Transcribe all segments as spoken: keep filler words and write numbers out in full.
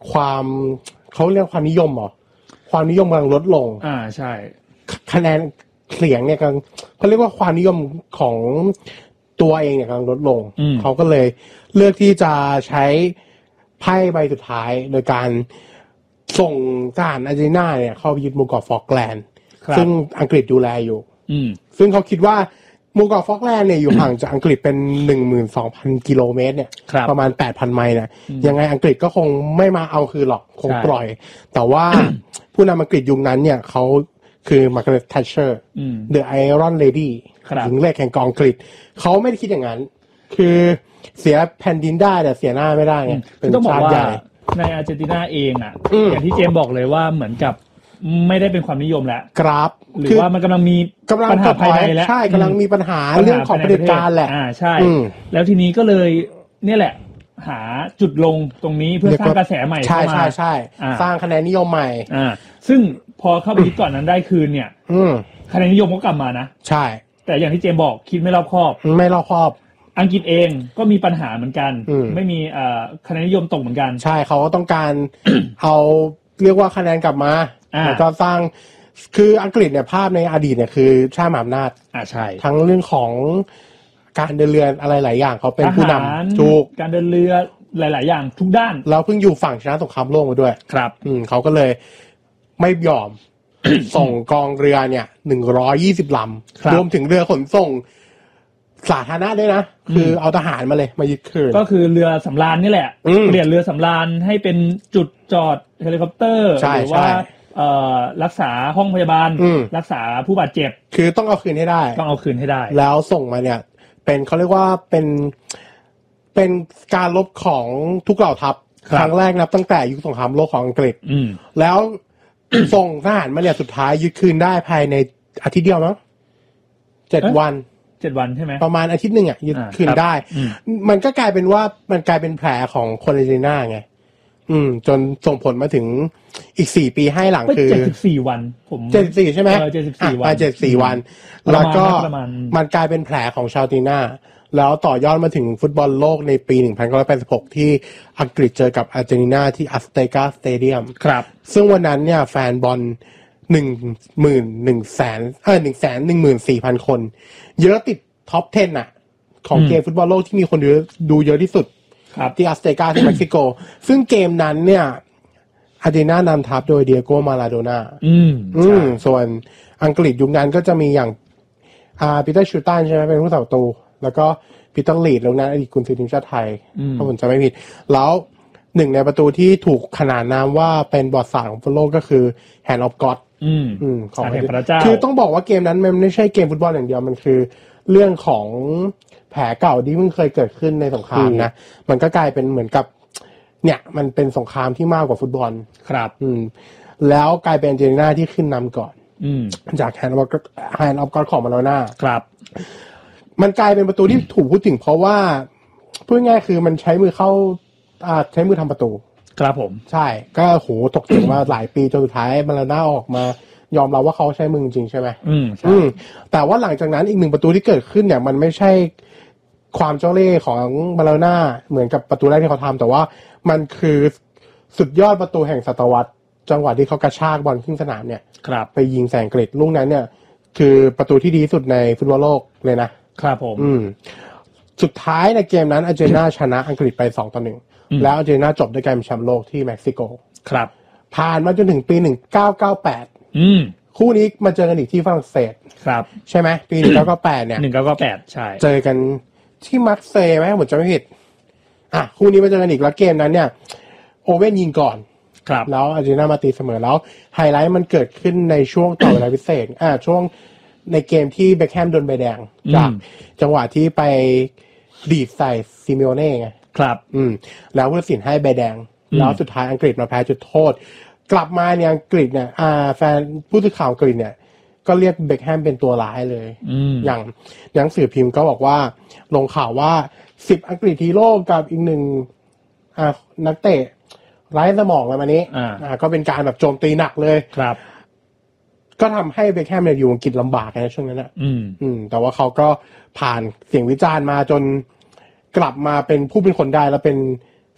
ความเขาเรียกความนิยมเหรอความนิยมกำลังลดลงอ่าใช่คะแนนเสียงเนี่ยกำลังเขาเรียกว่าความนิยมของตัวเองเนี่ยกำลังลดลงเขาก็เลยเลือกที่จะใช้ไพ่ใบสุดท้ายโดยการส่งทหารอาร์เจนตินาเนี่ยเข้าไปยึดหมู่เกาะฟอกแลนด์ซึ่งอังกฤษดูแลอยู่ซึ่งเขาคิดว่าหมู่เกาะฟอกแลนด์เนี่ยอยู่ห่างจากอังกฤษเป็น หนึ่งหมื่นสองพัน กิโลเมตรเนี่ยประมาณ แปดพัน ไมล์เนี่ยยังไงอังกฤษก็คงไม่มาเอาคืนหรอกคงปล่อยแต่ว่า ผู้นำอังกฤษยุคนั้นเนี่ยเขาคือมาร์กาเร็ต แทชเชอร์ The Iron Lady หญิงเหล็กแห่งกองอังกฤษเขาไม่ได้คิดอย่างนั้นคือเสียแผ่นดินได้แต่เสียหน้าไม่ได้ไงเป็นชาติใหญ่ในอาร์เจนตินาเองอ่ะอย่างที่เจมบอกเลยว่าเหมือนกับไม่ได้เป็นความนิยมแล้วครับหรือว่ามันกำลังมีปัญหาภายในแล้วใช่กำลังมีปัญหาเรื่องของเผด็จการแหละอ่าใช่แล้วทีนี้ก็เลยเนี่ยแหละหาจุดลงตรงนี้เพื่อสร้างกระแสใหม่เข้ามาใช่ใช่สร้างคะแนนนิยมใหม่อ่าซึ่งพอเข้าไปยึดก่อนนั้นได้คืนเนี่ยคะแนนนิยมก็กลับมานะใช่แต่อย่างที่เจมบอกคิดไม่รอบคอบไม่รอบคอบอังกฤษเองก็มีปัญหาเหมือนกันไม่มีคะแนนนิยมตกเหมือนกันใช่เขาก็ต้องการ เอาเรียกว่าคะแนนกลับมาแล้วก็สร้างคืออังกฤษเนี่ยภาพในอดีตเนี่ยคือชาติมหาอำนาจอ่าใช่ทั้งเรื่องของการเดินเรืออะไรหลายอย่างเขาเป็นผู้นำถูกการเดินเรือหลายๆอย่างทุกด้านแล้วเพิ่งอยู่ฝั่งชนะสงครามโลกมาด้วยครับอืมเขาก็เลยไม่ยอม ส่งกองเรือเนี่ยหนึ่งร้อยยี่สิบลำรวมถึงเรือขนส่งสาธารณะด้วยนะคือเอาทหารมาเลยมายึดคืนก็คือเรือสำราญนี่แหละเปลี่ยนเรือสำราญให้เป็นจุดจอดเฮลิคอปเตอร์หรือว่ารักษาห้องพยาบาลรักษาผู้บาดเจ็บคือต้องเอาคืนให้ได้ต้องเอาคืนให้ได้แล้วส่งมาเนี่ยเป็นเขาเรียกว่าเป็นเป็นการรบของทุกเหล่าทัพครั้งแรกนับตั้งแต่ยุคสงครามโลกของอังกฤษแล้ว ส่งทหารมาเนี่ยสุดท้ายยึดคืนได้ภายในอาทิตย์เดียวมั้งเจ็ดวันเจ็ดวันใช่ไหมประมาณอาทิตย์หนึ่งอ่ะยึดคืนได้มันก็กลายเป็นว่ามันกลายเป็นแผลของคนอาร์เจนตินาไงอืมจนส่งผลมาถึงอีกสี่ปีให้หลังคือเจ็ดสิบสี่วันผมเจ็ดสิบสี่ใช่ไหมเออเจ็ดสิบสี่วันเจ็ดสิบสี่วันแล้วก็มันกลายเป็นแผลของชาวอาร์เจนตินาแล้วต่อยอดมาถึงฟุตบอลโลกในปีหนึ่งพันเก้าร้อยแปดสิบหกที่อังกฤษเจอกับอาร์เจนตินาที่อัสเตกาสเตเดียมครับซึ่งวันนั้นเนี่ยแฟนบอลหนึ่งหมื่นหนึ่งแสนเออหนึ่งแสนหนึ่งหมื่นสี่พันคนเยอะติดท็อปสิบอ่ะของเกมฟุตบอลโลกที่มีคนดูดูเยอะที่สุดที่อัสเตกาที่เม็กซิโกซึ่งเกมนั้นเนี่ยอาร์เจนตินานำทัพโดยเดียโก้มาราโดน่าอืมอืมส่วนอังกฤษยุคนั้นก็จะมีอย่างอ่าปีเตอร์ชูตันใช่ไหมเป็นผู้สาประตูแล้วก็ปีเตอร์ลีดแล้วนั้นอดีตกุนซือทีมชาติไทยถ้าผมจำไม่ผิดแล้วหนึ่งในประตูที่ถูกขนานนามว่าเป็นบอดศาสตร์ของฟุตบอลโลกก็คือ Hand of God อืมอืมของพระเจ้าคือต้องบอกว่าเกมนั้นมันไม่ใช่เกมฟุตบอลอย่างเดียวมันคือเรื่องของแผลเก่าที่เพิ่งเคยเกิดขึ้นในสงครามนะมันก็กลายเป็นเหมือนกับเนี่ยมันเป็นสงครามที่มากกว่าฟุตบอลครับอืมแล้วกลายเป็นอาร์เจนตินาที่ขึ้นนำก่อนอืมจากแฮนด์ออฟแฮนด์ออฟก็อดของมาแล้วหน้าครับมันกลายเป็นประตูที่ถูกพูดถึงเพราะว่าพูดง่ายคือมันใช้มือเข้าอ่าใช้มือทำประตูครับผมใช่ก็โหตกถึงมาหลายปีจนสุดท้ายมาราโดน่าออกมายอมรับว่าเขาใช้มือจริงใช่ไหมอืมอืมแต่ว่าหลังจากนั้นอีกหนึ่งประตูที่เกิดขึ้นเนี่ยมันไม่ใช่ความเจ้าเล่ห์ของมาราโดน่าเหมือนกับประตูแรกที่เขาทำแต่ว่ามันคือสุดยอดประตูแห่งศตวรรษจังหวะที่เขากระชากบอลขึ้นสนามเนี่ยไปยิงแสงเกล็ดลูกนั้นเนี่ยคือประตูที่ดีที่สุดในฟุตบอลโลกเลยนะครับผมอืมสุดท้ายในเกมนั้นอาร์เจนตินาชนะอังกฤษไปสองต่อหนึ่งแล้วอาร์เจนตินาจบด้วยการเป็นแชมป์โลกที่เม็กซิโกครับผ่านมาจนถึงปีหนึ่งพันเก้าร้อยเก้าสิบแปดอืมคู่นี้มาเจอกันอีกที่ฝรั่งเศสครับใช่ไหมปีหนึ่งพันเก้าร้อยเก้าสิบแปดเนี่ยหนึ่งพันเก้าร้อยเก้าสิบแปดใช่เจอกันที่มักเซย์ไหมผมจำไม่ผิดอ่ะคู่นี้มาเจอกันอีกแล้วเกมนั้นเนี่ยโอเว่นยิงก่อนครับแล้วอาร์เจนตินามาตีเสมอแล้วไฮไลท์มันเกิดขึ้นในช่วงต่อเวลาพิเศษอ่าช่วงในเกมที่เบคแฮมโดนใบแดงจากจังหวะที่ไปดีดใส่ซิเมโอเน่ไงครับอืมแล้วผู้ตัดสินให้ใบแดงแล้วสุดท้ายอังกฤษมาแพ้จุดโทษกลับมาเนี่ยอังกฤษเนี่ยอ่าแฟนผู้สื่อข่าวอังกฤษเนี่ยก็เรียกเบคแฮมเป็นตัวร้ายเลยอย่างหนังสือพิมพ์ก็บอกว่าลงข่าวว่าสิบอังกฤษฮีโร่กับอีกหนึ่งอ่านักเตะไร้สมองอะไรมานี้อ่าก็เป็นการแบบโจมตีหนักเลยครับก็ทำให้เบคแฮมเนี่ยอยู่อังกฤษลำบากในช่วงนั้นนะอืมอืมแต่ว่าเขาก็ผ่านเสียงวิจารณ์มาจนกลับมาเป็นผู้เป็นคนได้แล้วเป็น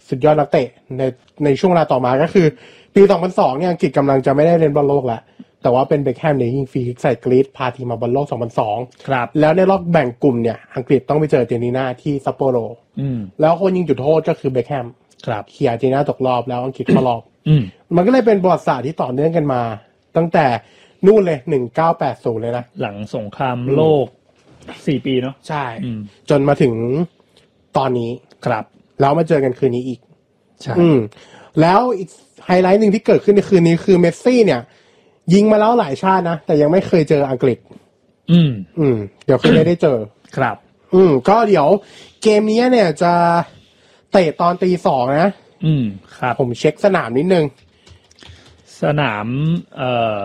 สุดยอดนักเตะในในช่วงเวลาต่อมาก็คือปีสองพันสองเนี่ยอังกฤษกำลังจะไม่ได้เล่นบอลโลกแล้วแต่ว่าเป็นเบคแฮมเนี่ยยิงฟรีคิกใส่กรีซพาทีมมาบอลโลกสองพันสองครับแล้วในรอบแบ่งกลุ่มเนี่ยอังกฤษต้องไปเจออาร์เจนตินาที่ซัปโปโรอืมแล้วคนยิงจุดโทษก็คือเบคแฮมครับเขี่ยอาร์เจนตินาตกรอบแล้วอังกฤษเข้ารอบอืมมันก็เลยเป็นประวัติศาสตร์ที่ต่อเนื่องกันมาตั้งแต่นู่นเลยหนึ่งเก้าแปดศูนย์เลยนะหลังสงครามโลกสี่ปีเนาะใช่จนมาถึงตอนนี้ครับแล้วมาเจอกันคืนนี้อีกใช่อืมแล้วอีกไฮไลท์หนึ่งที่เกิดขึ้นในคืนนี้คือเมสซี่เนี่ยยิงมาแล้วหลายชาตินะแต่ยังไม่เคยเจออังกฤษอืมอืมเดี๋ยวคืนนี้ได้เจอครับอืมก็เดี๋ยวเกมนี้เนี่ยจะเตะตอนตีสองนะอืมครับผมเช็คสนามนิดนึงสนามเอ่อ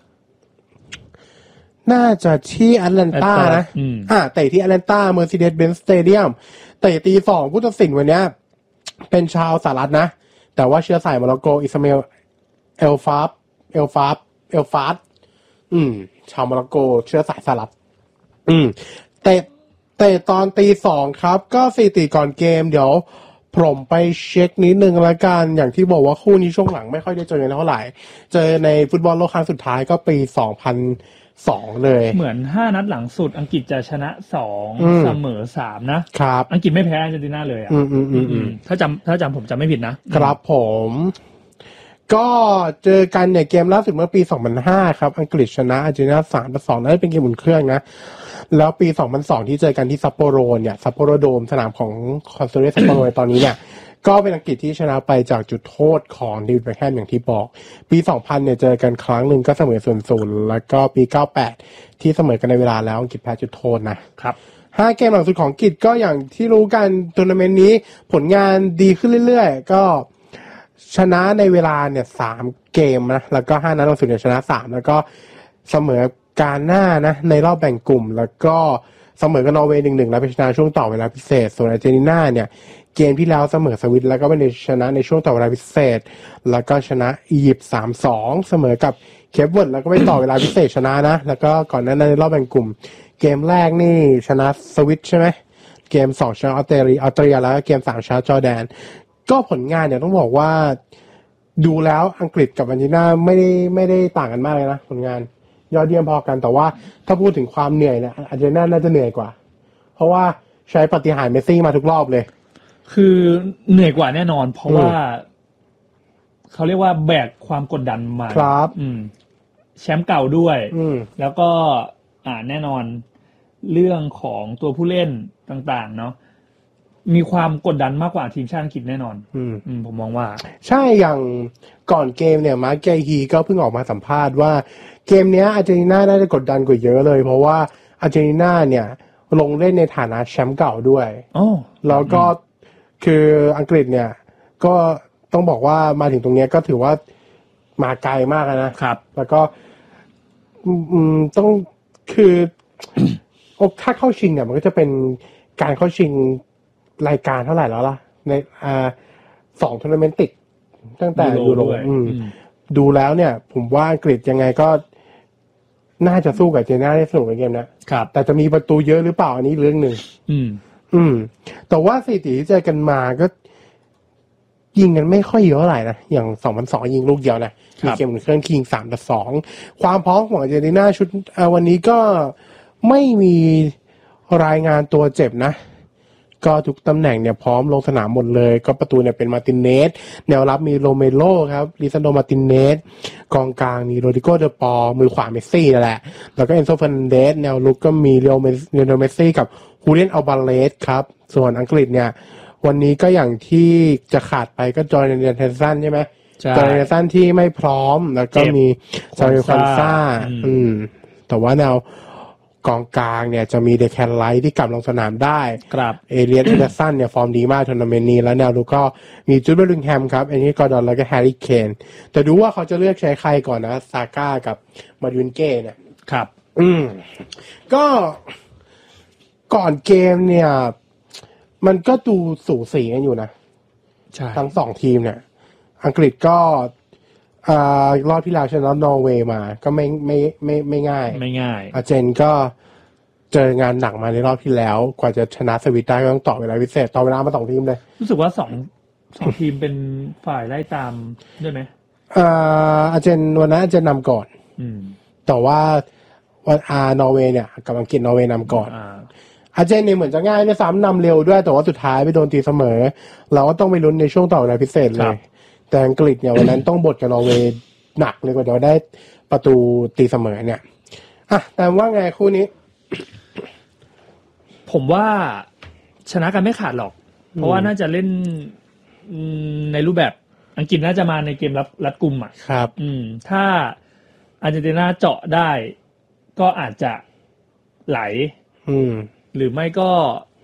น่าจะที่แอตแลนตานะอ่าเตะที่แอตแลนตา Mercedes-Benz Stadium เตะตีสองผู้ตัดสินวันนี้เป็นชาวสหรัฐนะแต่ว่าเชื้อสายโมร็อกโกอิสมาเอลเอลฟาฟเอลฟาฟเอลฟาฟอืมชาวโมร็อกโกเชื้อสายสหรัฐอืมเตะเตะตอนตีสองครับก็สถิติก่อนเกมเดี๋ยวผมไปเช็คนิดนึงละกันอย่างที่บอกว่าคู่นี้ช่วงหลังไม่ค่อยได้เจอกันเท่าไหร่เจอในฟุตบอลโลกครั้งสุดท้ายก็ปีสองพันสองเลยเหมือนห้านัดหลังสุดอังกฤษจะชนะสองเสมอสามนะครับอังกฤษไม่แพ้อาร์เจนตินาเลยอ่ะถ้าจำถ้าจำผมจำไม่ผิดนะครับผมก็เจอกันเนี่ยเกมล่าสุดเมื่อปีสองพันห้าครับอังกฤษชนะอาร์เจนตินาสามต่อสองนั่นเป็นเกมอุ่นเครื่องนะแล้วปีสองพันสองที่เจอกันที่ซัปโปโรเนี่ยซัปโปโรโดมสนามของคอนซาโดเรซัปโปโรตอนนี้เนี่ยก็เป็นอังกฤษที่ชนะไปจากจุดโทษของเดวิดเบคแฮมอย่างที่บอกปีสองพันเนี่ยเจอกันครั้งหนึ่งก็เสมอ ศูนย์ศูนย์ แล้วก็ปีเก้าสิบแปดที่เสมอกันในเวลาแล้วอังกฤษแพ้จุดโทษนะครับห้าเกมหลังสุดของอังกฤษก็อย่างที่รู้กันทัวร์นาเมนต์นี้ผลงานดีขึ้นเรื่อยๆก็ชนะในเวลาเนี่ยสามเกมนะแล้วก็ห้านัดหลังสุดเนี่ยชนะสามแล้วก็เสมอกาน่านะในรอบแบ่งกลุ่มแล้วก็เสมอกับนอร์เวย์ หนึ่งหนึ่ง แล้วไปชนะช่วงต่อเวลาพิเศษส่วนอาร์เจนตินาเนี่ยเกมที่แล้วเสมอสวิตแล้วก็เป็นชนะในช่วงต่อเวลาพิเศษแล้วก็ชนะอียิปต์ สามสอง เสมอกับเคปเวิร์ดแล้วก็ไปต่อเวลาพิเศษชนะนะแล้วก็ก่อนหน้านั้นในรอบแบ่งกลุ่มเกมแรกนี่ชนะสวิตใช่ไหมเกมสองชนะออสเตรเลียออสเตรเลียแล้วก็เกมสามชนะจอร์แดนก็ผลงานเนี่ยต้องบอกว่าดูแล้วอังกฤษกับอาร์เจนตินาไม่ได้ไม่ได้ต่างกันมากเลยนะผลงานยอดเยี่ยมพอกันแต่ว่าถ้าพูดถึงความเหนื่อยเนี่ยอาร์เจนตินาน่าจะเหนื่อยกว่าเพราะว่าใช้ปาฏิหาริย์เมสซี่มาทุกรอบเลยคือเหนื่อยกว่าแน่นอนเพราะว่าเขาเรียกว่าแบกความกดดันมาครับแชมป์เก่าด้วยแล้วก็อ่าแน่นอนเรื่องของตัวผู้เล่นต่างๆเนาะมีความกดดันมากกว่าทีมชาติอังกฤษแน่นอนอืมผมมองว่าใช่อย่างก่อนเกมเนี่ยมาร์คเกฮีก็เพิ่งออกมาสัมภาษณ์ว่าเกมเนี้ยอาร์เจนตินาน่าจะกดดันกว่าเยอะเลยเพราะว่าอาร์เจนตินาเนี่ยลงเล่นในฐานะแชมป์เก่าด้วยอ๋อแล้วก็คืออังกฤษเนี่ยก็ต้องบอกว่ามาถึงตรงนี้ก็ถือว่ามาไกลมากนะครับแล้วก็อืมต้องคือถ้าเข้าชิงเนี่ยมันก็จะเป็นการเข้าชิงรายการเท่าไหร่แล้วล่ะในอ่าสองทัวร์นาเมนต์ติดตั้งแต่ยูโรดูแล้วเนี่ยผมว่าอังกฤษยังไงก็น่าจะสู้กับเจน่าได้สนุกในเกมนะครับแต่จะมีประตูเยอะหรือเปล่าอันนี้เรื่องหนึ่งอืมอืมแต่ว่าสถิติที่เจอกันมาก็ยิงกันไม่ค่อยเยอะเท่าไหร่นะอย่างสองพันสองยิงลูกเดียวนะมีเกมเครื่องคิงสามต่อสองความพร้อมของอาร์เจนตินาชุดวันนี้ก็ไม่มีรายงานตัวเจ็บนะก็ทุกตำแหน่งเนี่ยพร้อมลงสนามหมดเลยก็ประตูเนี่ยเป็นมาร์ตินเนสแนวรับมีโรเมโรครับลิซานโดมาร์ตินเนสกองกลางมีโรดิโกเดอปอมือขวาเมสซี่นั่นแหละแล้วก็เอนโซเฟร์นันเดสแนวลุกก็มีเรียวเมเรียวเมสซี่กับฮูเลียนอัลบาเลสครับส่วนอังกฤษเนี่ยวันนี้ก็อย่างที่จะขาดไปก็จอร์แดนเทนสันใช่ไหมจอร์แดนเทนสันที่ไม่พร้อมแล้วก็มีซาริคอนซ่าอืมแต่ว่าแนวกองกลางเนี่ยจะมีเดแคนไลท์ที่กลับลงสนามได้ครับเอเลียส เอเดอร์สันเนี่ยฟอร์มดีมากทัวร์นาเมนต์นี้แล้วแนวลุกก็มีจูดเบลลิงแฮมครับอันนี้กอร์ดอนแล้วก็แฮร์รี่เคนแต่ดูว่าเขาจะเลือกใช้ใครก่อนนะซาก้ากับมาดูนเก้เนี่ยครับอืมก็ก่อนเกมเนี่ยมันก็ดูสูสีกันอยู่นะใช่ทั้งสองทีมเนี่ยอังกฤษก็อ่ารอบที่แล้วชนะนอร์เวย์มาก็ไม่ไม่ไม่ไม่ง่ายไม่ง่ายอาร์เจนก็เจองานหนักมาในรอบที่แล้วกว่าจะชนะสวิตได้ก็ต้องต่อเวลาพิเศษต่อเวลามาสองทีมเลยรู้สึกว่าสองสองทีมเป็นฝ่ายไล่ตามด้วยไหมอ่าอาร์เจนวันนั้นอาร์เจนนำก่อนแต่ว่าวันอานอร์เวย์เนี่ยกับอังกฤษนอร์เวย์นำก่อนอาร์เจนเนี่ยเหมือนจะง่ายด้วยซ้ำนำเร็วด้วยแต่ว่าสุดท้ายไปโดนตีเสมอเราก็ต้องไปลุ้นในช่วงต่อเวลาพิเศษเลยแต่อังกฤษเนี่ยวันนั้นต้องบดกับนอร์เวย์หนักเลยกว่าจะได้ประตูตีเสมอเนี่ยอ่ะแต่ว่าไงคู่นี้ผมว่าชนะกันไม่ขาดหรอกเพราะว่าน่าจะเล่นในรูปแบบอังกฤษน่าจะมาในเกมรับรัดกุมอ่ะครับอืมถ้าอาร์เจนตินาเจาะได้ก็อาจจะไหลอืมหรือไม่ก็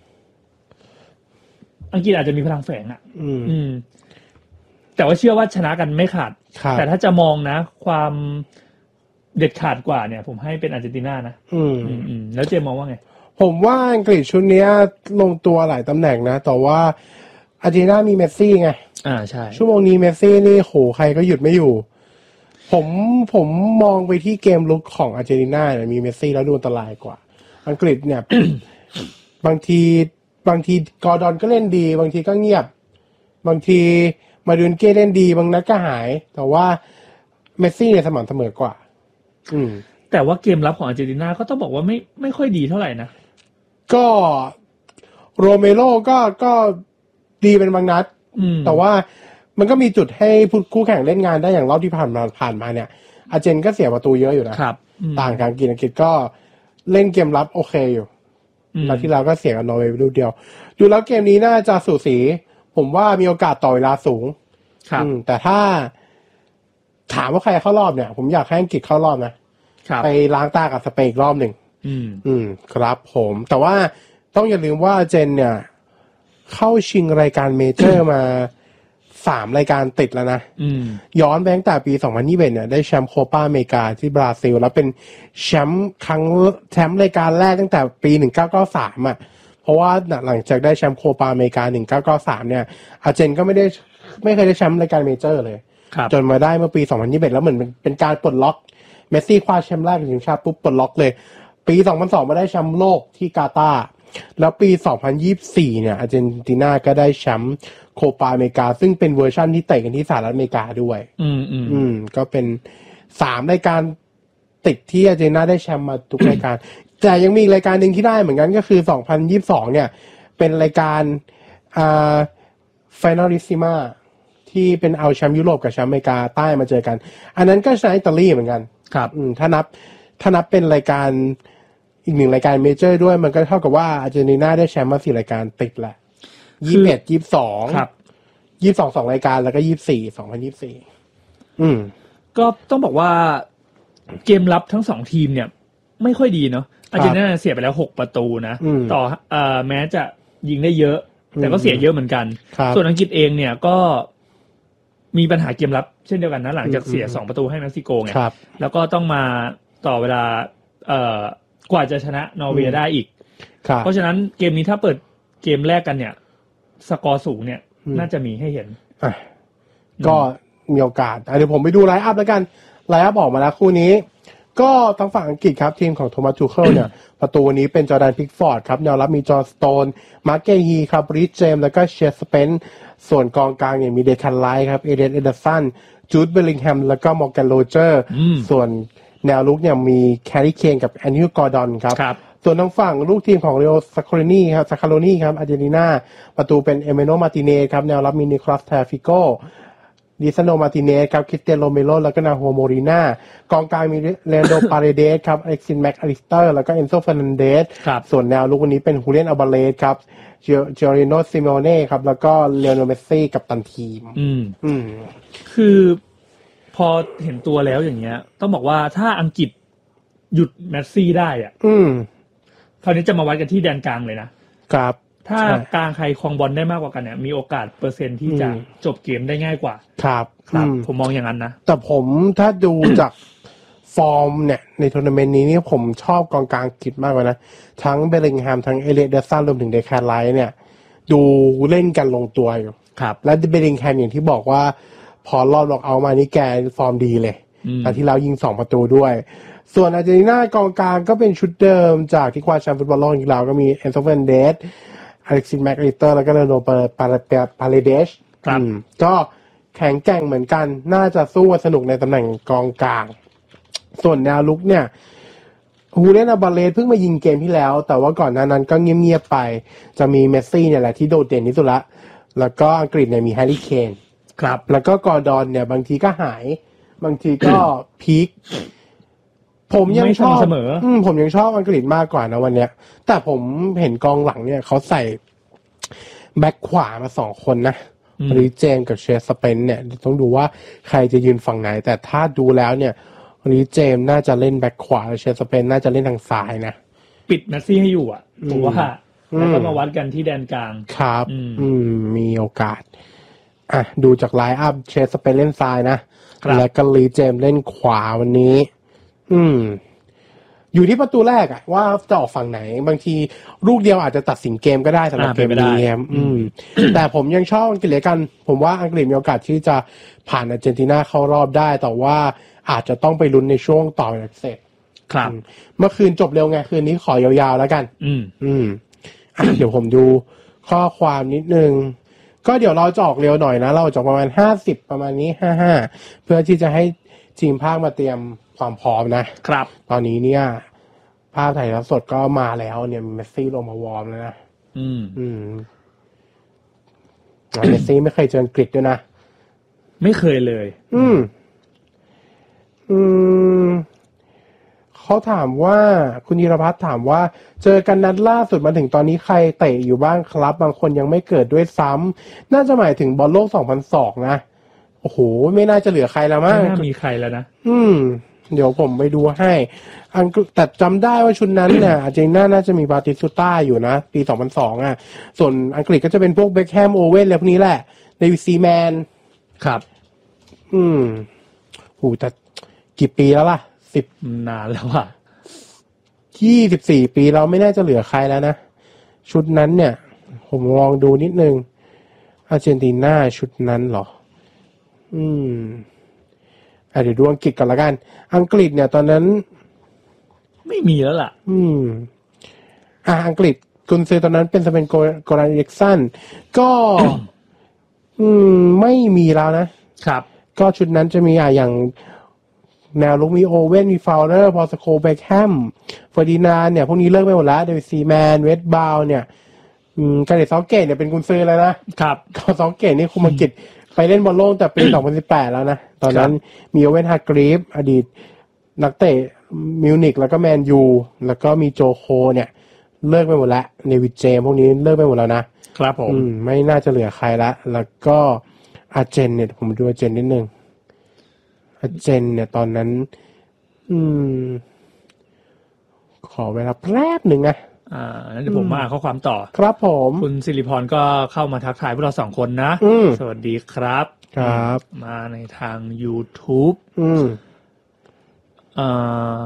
อังกฤษอาจจะมีพลังแฝงอ่ะอืมอืมแต่ว่าเชื่อว่าชนะกันไม่ขาดแต่ถ้าจะมองนะความเด็ดขาดกว่าเนี่ยผมให้เป็นอาร์เจนตินานะอืมอืมแล้วเจมมองว่าไงผมว่าอังกฤษชุดนี้ลงตัวหลายตำแหน่งนะแต่ว่าอาร์เจนตินามีเมสซี่ไงอ่าใช่ชั่วโมงนี้เมสซี่นี่โหใครก็หยุดไม่อยู่ผมผมมองไปที่เกมลุกของอาร์เจนตินาเนี่ยมีเมสซี่แล้วดูอันตรายกว่าอังกฤษเนี่ย บางทีบางทีกอร์ดอนก็เล่นดีบางทีก็เงียบบางทีมาดูนเก้เล่นดีบางนัดก็หายแต่ว่าเมสซี่เนี่ยสม่ำเสมอกว่าอืมแต่ว่าเกมรับของอาร์เจนตินาก็ต้องบอกว่าไม่ไม่ค่อยดีเท่าไหร่นะก็โรเมโรก็ก็ดีเป็นบางนัดแต่ว่ามันก็มีจุดให้คู่แข่งเล่นงานได้อย่างรอบที่ผ่านมาผ่านมาเนี่ยอาร์เจนก็เสียประตูเยอะอยู่นะครับต่างกับอังกฤษอังกฤษก็เล่นเกมรับโอเคอยู่แล้วที่เราก็เสียกับนอร์เวย์ไปลูกเดียวดูแล้วเกมนี้น่าจะสูสีผมว่ามีโอกาสต่อเวลาสูงแต่ถ้าถามว่าใครเข้ารอบเนี่ยผมอยากให้อังกฤษเข้ารอบนะไปล้างตากับสเปนอีกรอบหนึ่งอืมอืมครับผมแต่ว่าต้องอย่าลืมว่าเจนเนี่ยเข้าชิงรายการเมเจอร์มาสามรายการติดแล้วนะย้อนไปตั้งแต่ปีสองพันยี่สิบเอ็ดเนี่ยได้แชมป์โคปาอเมริกาที่บราซิลแล้วเป็นแชมป์ครั้งแชมป์รายการแรกตั้งแต่ปีหนึ่งพันเก้าร้อยเก้าสิบสามอ่ะเพราะว่าหลังจากได้แชมป์โคปาอเมริกาหนึ่งพันเก้าร้อยเก้าสิบสามเนี่ยอาร์เจนก็ไม่ได้ไม่เคยได้แชมป์รายการเมเจอร์เลยจนมาได้เมื่อปีสองพันยี่สิบเอ็ดแล้วเหมือนเป็นการปลดล็อกเมสซี่คว้าแชมป์แรกของทีมชาติปุ๊บปลดล็อกเลยปีสองพันสองมาได้แชมป์โลกที่กาตาร์แล้วปีสองพันยี่สิบสี่เนี่ยอาร์เจนตินาก็ได้แชมป์โคปาอเมริกาซึ่งเป็นเวอร์ชั่นที่เตะกันที่สหรัฐอเมริกาด้วยอืมอืมอืมก็เป็นสามรายการติดที่อาร์เจนตินาได้แชมป์มาทุกรายการ แต่ยังมีรายการหนึ่งที่ได้เหมือนกันก็คือสองพันยี่สิบสองเนี่ยเป็นรายการอ่า Finalissima ที่เป็นเอาแชมป์ยุโรปกับแชมป์อเมริกาใต้มาเจอกันอันนั้นก็ชนะอิตาลีเหมือนกันครับอืมถ้านับถ้านับเป็นรายการอีกหนึ่งรายการเมเจอร์ด้วยมันก็เท่ากับว่าอาร์เจนตินาได้แชมป์มาสี่รายการติดแหละยี่สิบเอ็ด ยี่สิบสองครับยี่สิบสอง สองรายการแล้วก็ยี่สิบสี่ สองพันยี่สิบสี่อืมก็ต้องบอกว่าเกมรับทั้งสองทีมเนี่ยไม่ค่อยดีเนาะอาร์เจนตินาเสียไปแล้วหกประตูนะต่อเอ่อแม้จะยิงได้เยอะแต่ก็เสียเยอะเหมือนกันส่วนอังกฤษเองเนี่ยก็มีปัญหาเกมรับเช่นเดียวกันนะหลังจากเสียสองประตูให้เม็กซิโกไงแล้วก็ต้องมาต่อเวลาเอ่อกว่าจะชนะนอร์เวย์ได้อีกเพราะฉะนั้นเกมนี้ถ้าเปิดเกมแรกกันเนี่ยสกอร์สูงเนี่ยน่าจะมีให้เห็นก็มีโอกาสเดี๋ยวผมไปดูไลน์อัพแล้วกันไลน์อัพออกมาแล้วคู่นี้ก็ทางฝั่งอังกฤษครับทีมของโทมัส ทูเคิลเนี่ยประตูนี้เป็นจอร์แดน พิกฟอร์ดครับแนวรับมีจอห์น สโตน มาร์เกฮีครับริช เจมส์แล้วก็เชสเปนส่วนกองกลางเนี่ยมีเดคันไลท์ครับเอเดน เอเดอร์สัน จูด เบลลิงแฮมแล้วก็มอร์แกน โรเจอร์ส่วนแนวลุกเนี่ยมีแครีเคนกับแอนนิว กอร์ดอนครับส่วนทางฝั่งลูกทีมของเรโอ ซาคาโรนีครับซาคาโรนีครับอาร์เจนตินาประตูเป็นเอเมโน มาร์ติเนสครับแนวรับมีนิโคลัส เทฟิโกดิซาโน มาร์ติเนสครับคริสเตียน โรเมโรแล้วก็นาโฮ โมริน่ากองกลางมีเลนโด ปาเรเดสครับอเล็กซิน แม็กอลิสเตอร์แล้วก็เอนโซ เฟอร์นันเดสส่วนแนวลุกวันนี้เป็นฮูเลียน อัลบาเรสครับเจอริโน ซิโมเน่ครับแล้วก็เลโอเนล เมสซี่กับตันทีมอืมอืมคือพอเห็นตัวแล้วอย่างเงี้ยต้องบอกว่าถ้าอังกฤษหยุดเมสซี่ได้อ่ะอืมคราวนี้จะมาวัดกันที่แดนกลางเลยนะครับถ้ากลางใครครองบอลได้มากกว่ากันเนี่ยมีโอกาสเปอร์เซ็นต์ที่จะจบเกมได้ง่ายกว่าครับครับผมมองอย่างนั้นนะแต่ผมถ้าดูจากฟอร์มเนี่ยในทัวร์นาเมนต์นี้นี่ผมชอบกองกลางอังกฤษมากเลยนะทั้งเบลลิงแฮมทั้งเอเลียต เดอร์สันรวมถึงเดคแคนไลท์เนี่ยดูเล่นกันลงตัวอยู่ครับและเบลลิงแฮมอย่างที่บอกว่าพอรอบล็อกเอาท์มานี่แกฟอร์มดีเลยแต่ที่เรายิงสองประตูด้วยส่วนอาร์เจนตินากองกลางก็เป็นชุดเดิมจากที่คว้าแชมป์ฟุตบอลโลกอีกแล้วก็มีเอนโซ เฟอร์นันเดสอเล็กซิส แม็กอลิสเตอร์แล้วก็เลโน ปาเรเดสครับก็แข็งแกร่งเหมือนกันน่าจะสู้สนุกในตำแหน่งกองกลางส่วนแนวลุกเนี่ยฮูเลียน อัลบาเรซเพิ่งมายิงเกมที่แล้วแต่ว่าก่อนหน้านั้นก็เงียบๆไปจะมีเมสซี่เนี่ยแหละที่โดดเด่นที่สุดละแล้วก็อังกฤษเนี่ยมีแฮร์รี่เคนครับแล้วก็กอร์ดอนเนี่ยบางทีก็หายบางทีก็พีคผมยังชอบอืมผมยังชอบอังกฤษมากกว่านะวันเนี้ยแต่ผมเห็นกองหลังเนี่ยเขาใส่แบ็คขวามาสองคนนะรีเจมกับเชสสเปนเนี่ยต้องดูว่าใครจะยืนฝั่งไหนแต่ถ้าดูแล้วเนี่ยรีเจมน่าจะเล่นแบ็คขวาเชสสเปนน่าจะเล่นทางซ้ายนะปิดเมสซี่ให้อยู่อ่ะผมว่าแล้วก็มาวัดกันที่แดนกลางครับอืมมีโอกาสอ่ะดูจากไลน์อัพเชสสเปนเล่นซ้ายนะแล้วก็รีเจมเล่นขวาวันนี้อืมอยู่ที่ประตูแรกอะว่าจะออกฝั่งไหนบางทีลูกเดียวอาจจะตัดสินเกมก็ได้สำหรับเกมนี้อืมแต่ผมยังชอบอังกฤษกันผมว่าอังกฤษมีโอกาสที่จะผ่านอาร์เจนตินาเข้ารอบได้แต่ว่าอาจจะต้องไปลุ้นในช่วงต่อจากเสร็จครับเมื่อคืนจบเร็วไงคืนนี้ขอยาวๆแล้วกันอืมอืมอ่ะเดี๋ยวผมดูข้อความนิดนึงก็เดี๋ยวเราจะออกเร็วหน่อยนะเราจะประมาณห้าสิบประมาณนี้ห้าสิบห้าเพื่อที่จะให้ทีมภาคมาเตรียมความพร้อมนะครับตอนนี้เนี่ยภาพถ่ายทอดสดก็มาแล้วเนี่ยเมสซี่ลงมาวอร์มแล้วนะอืมอืมเมสซี่ไม่เคยเจออังกฤษด้วยนะไม่เคยเลยอืมอืมเขาถามว่าคุณธีรพัฒน์ถามว่าเจอกันนัดล่าสุดมาถึงตอนนี้ใครเตะอยู่บ้างครับบางคนยังไม่เกิดด้วยซ้ำน่าจะหมายถึงบอลโลกสองพันสองนะโอ้โหไม่น่าจะเหลือใครแล้วมั้งไม่น่ามีใครแล้วนะอืมเดี๋ยวผมไปดูให้อังกฤษแต่จำได้ว่าชุดนั้นเนี่ยอาร์เจนตินาน่าจะมีบาติสตูต้าอยู่นะปีสองพันสองอ่ะส่วนอังกฤษก็จะเป็นพวกเบ็คแฮมโอเว่นอะไรพวกนี้แหละเดวิดซีแมนครับอืมโหแต่กี่ปีแล้วล่ะสิบนานแล้วอ่ะยี่สิบสี่ปีเราไม่น่าจะเหลือใครแล้วนะชุดนั้นเนี่ยผมลองดูนิดนึงอาร์เจนตินาชุดนั้นเหรออืมอ่ะเดี๋ยวดูอังกฤษก่อนละกันอังกฤษเนี่ยตอนนั้นไม่มีแล้วล่ะอืมอ่ะอังกฤษกุนซือตอนนั้นเป็นสเปนโกรันเอ็กซันก็ อืมไม่มีแล้วนะครับก็ชุดนั้นจะมีอ่ะอย่างแนวลุกมีโอเว่นมีฟาวเลอร์พอสโคเบคแฮมเฟอร์ดินานด์เนี่ยพวกนี้เลิกไปหมดแล้วเดวิดซีแมนเวสต์บาวเนี่ยอืมการเดซอเกตเนี่ยเป็นกุนซือแล้วนะครับก็ซอเกตนี่คุมอังกฤษไปเล่นบอลโลกแต่ปีสองพันสิบแปดแล้วนะตอนนั้นมีโอเว่นฮาร์กรีฟอดีตนักเตะมิวนิกแล้วก็แมนยูแล้วก็มีโจโคเนี่ยเลิกไปหมดแล้วเนวิดเจมพวกนี้เลิกไปหมดแล้วนะครับผมไม่น่าจะเหลือใครละแล้วก็อาร์เจนเนี่ยผมดูอาร์เจนนิดนึงอาร์เจนเนี่ยตอนนั้นอืมขอเวลาแป๊บหนึ่งนะอ่างั้นเดี๋ยวผมมาข้อความต่อครับผมคุณสิริพรก็เข้ามาทักทายพวกเราสองคนนะสวัสดีครับครับมาในทาง YouTube อืมอ่า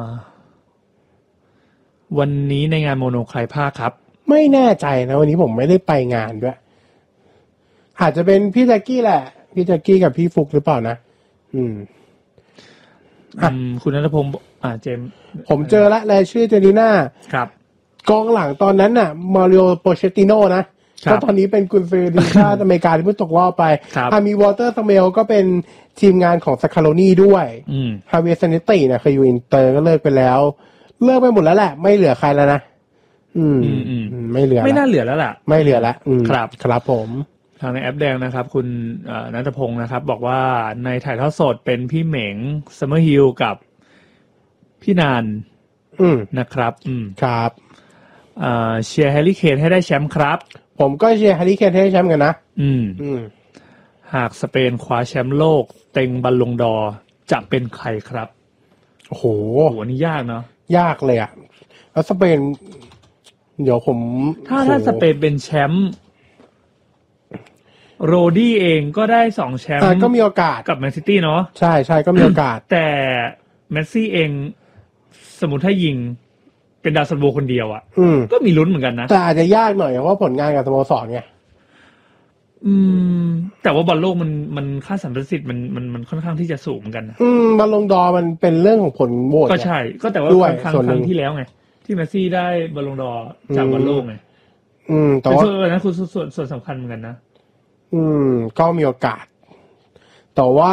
วันนี้ในงานโมโนใครภาคครับไม่แน่ใจนะวันนี้ผมไม่ได้ไปงานด้วยอาจจะเป็นพี่แจ็คกี้แหละพี่แจ็คกี้กับพี่ฟุกหรือเปล่านะอืมอ่ะคุณณัฐพงศ์อ่าเจมผมเจอละรายชื่อเจนีน่าครับกองหลังตอนนั้นน่ะมาริโอโปเชตติโนนะก็ตอนนี้เป็นกุนซือทีมชาติอเมริกาที่เพิ่งตกรอบไปฮามีวอเตอร์สเมลก็เป็นทีมงานของซาคาโรนีด้วยฮาเวสเนติเนี่ยเคยอยู่อินเตอร์ก็เลิกไปแล้วเลิกไปหมดแล้วแหละไม่เหลือใครแล้วนะอืมไม่เหลือไม่น่าเหลือแล้วล่ะไม่เหลือแล้วครับครับผมทางในแอปแดงนะครับคุณณัฐพงศ์นะครับบอกว่าในถ่ายทอดสดเป็นพี่เหม็งซัมเมอร์ฮิลกับพี่นานนะครับอืมครับเชียร์แฮร์รี่เคนให้ได้แชมป์ครับผมก็เชียร์แฮร์รี่เคนให้ได้แชมป์กันนะอืมอืมหากสเปนคว้าแชมป์โลกเต็งบัลลงดอร์จะเป็นใครครับโอ้โหโหนี่ยากเนาะยากเลยอ่ะแล้วสเปนเดี๋ยวผมถ้าถ้าสเปนเป็นแชมป์โรดี้เองก็ได้สองแชมป์ก็มีโอกาสกับแมนซิตี้เนาะใช่ใช่ก็มีโอกาสแต่เมสซี่เองสมมุติถ้ายิงเป็นดาวซันโวคนเดียวอ่ะก็มีลุ้นเหมือนกันนะแต่อาจจะยากหน่อยเพราะว่าผลงานกับสโมสรไงอืมแต่ว่าบอลโลกมันมันค่าสัมประสิทธิ์มันมันมันค่อนข้างที่จะสูงเหมือนกันนะอืมบอลลงดอร์มันเป็นเรื่องของผลโหวตก็ใช่ก็แต่ว่าครั้งครั้งที่แล้วไงที่เมสซี่ได้บอลลงดอร์จากบอลโลกไงอืมแต่ว่าส่วนนั้นคือส่วนส่วนสำคัญเหมือนกันนะอือืมก็มีโอกาสแต่ว่า